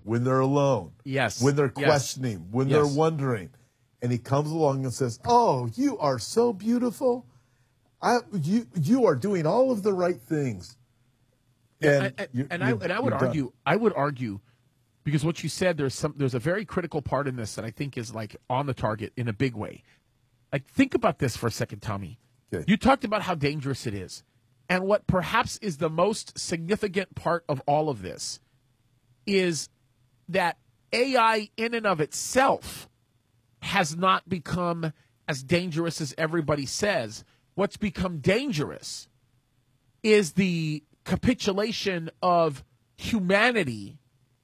when they're alone, Yes. when they're Yes. questioning, when Yes. they're wondering. And he comes along and says, oh, you are so beautiful. You are doing all of the right things. I would argue, because what you said, there's a very critical part in this that I think is like on the target in a big way. Like, think about this for a second, Tommy. Okay. You talked about how dangerous it is. And what perhaps is the most significant part of all of this is that AI in and of itself has not become as dangerous as everybody says. What's become dangerous is the capitulation of humanity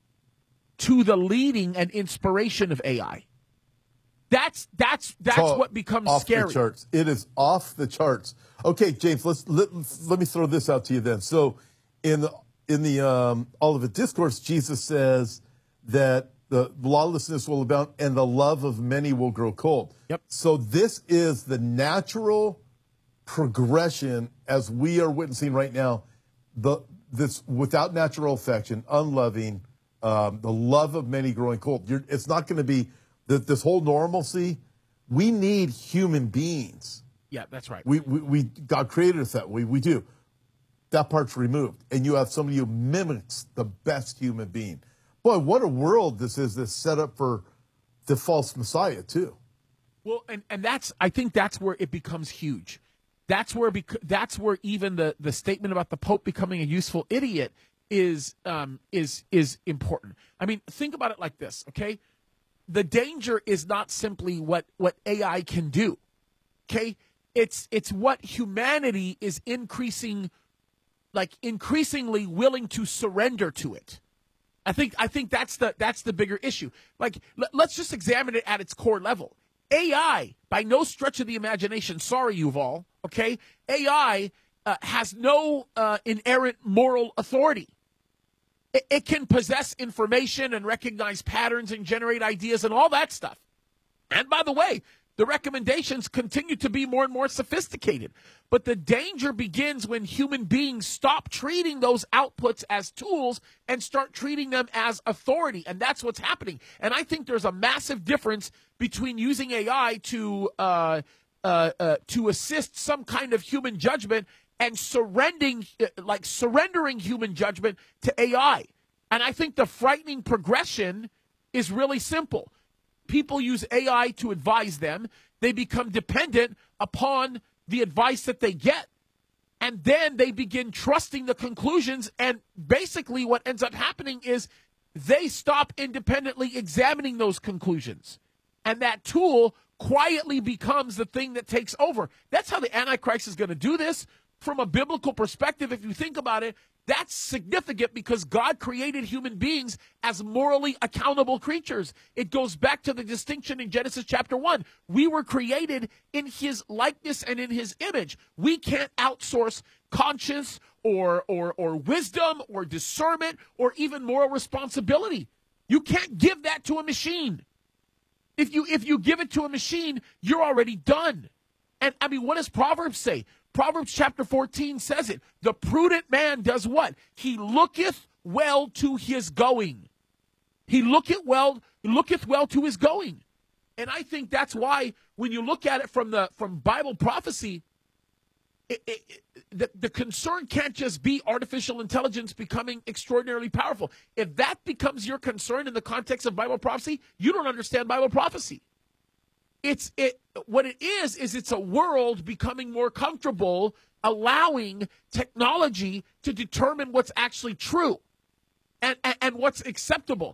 to the leading and inspiration of AI. That's what becomes off scary. The charts. It is off the charts. Okay, James, let me throw this out to you then. So in the Olivet Discourse, Jesus says that the lawlessness will abound and the love of many will grow cold. Yep. So this is the natural progression as we are witnessing right now. This without natural affection, unloving, the love of many growing cold. It's not going to be this whole normalcy. We need human beings. Yeah, that's right. We God created us that way. We do. That part's removed, and you have somebody who mimics the best human being. Boy, what a world this is! This set up for the false Messiah too. Well, and I think that's where it becomes huge. That's where even the statement about the Pope becoming a useful idiot is important. I mean, think about it like this, okay? The danger is not simply what AI can do, okay? It's what humanity is increasingly willing to surrender to it. I think that's the bigger issue. Like, let's just examine it at its core level. AI, by no stretch of the imagination, sorry, Yuval, okay? AI has no inerrant moral authority. It can possess information and recognize patterns and generate ideas and all that stuff. And by the way, the recommendations continue to be more and more sophisticated. But the danger begins when human beings stop treating those outputs as tools and start treating them as authority. And that's what's happening. And I think there's a massive difference between using AI to assist some kind of human judgment and surrendering human judgment to AI. And I think the frightening progression is really simple. People use AI to advise them. They become dependent upon the advice that they get. And then they begin trusting the conclusions. And basically what ends up happening is they stop independently examining those conclusions. And that tool quietly becomes the thing that takes over. That's how the Antichrist is going to do this. From a biblical perspective, if you think about it, that's significant because God created human beings as morally accountable creatures. It goes back to the distinction in Genesis chapter 1. We were created in his likeness and in his image. We can't outsource conscience or wisdom or discernment or even moral responsibility. You can't give that to a machine. If you give it to a machine, you're already done. And I mean, what does Proverbs say? Proverbs chapter 14 says it. The prudent man does what? He looketh well to his going. He looketh well to his going. And I think that's why when you look at it from Bible prophecy, the concern can't just be artificial intelligence becoming extraordinarily powerful. If that becomes your concern in the context of Bible prophecy, you don't understand Bible prophecy. What it is it's a world becoming more comfortable, allowing technology to determine what's actually true and what's acceptable.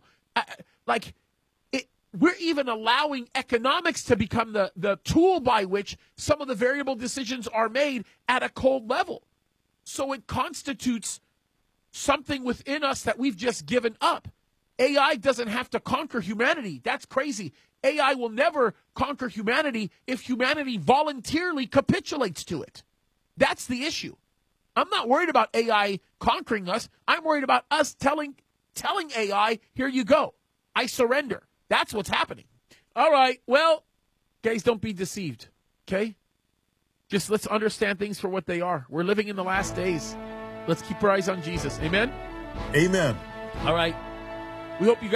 We're even allowing economics to become the tool by which some of the variable decisions are made at a cold level. So it constitutes something within us that we've just given up. AI doesn't have to conquer humanity. That's crazy. AI will never conquer humanity if humanity voluntarily capitulates to it. That's the issue. I'm not worried about AI conquering us. I'm worried about us telling AI, here you go. I surrender. That's what's happening. All right. Well, guys, don't be deceived. Okay? Just let's understand things for what they are. We're living in the last days. Let's keep our eyes on Jesus. Amen? Amen. All right. We hope you guys